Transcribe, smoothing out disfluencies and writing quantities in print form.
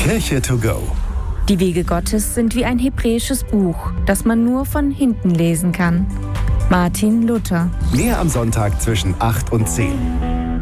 Kirche to go. Die Wege Gottes sind wie ein hebräisches Buch, das man nur von hinten lesen kann. Martin Luther. Mehr am Sonntag zwischen 8 und 10.